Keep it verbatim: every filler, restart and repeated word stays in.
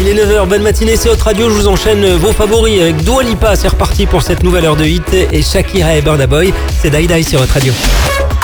est neuf heures, bonne matinée, c'est Hot Radio, je vous enchaîne vos favoris avec Dua Lipa, c'est reparti pour cette nouvelle heure de hit et Shakira et Burna Boy, c'est Die Die sur Hot Radio.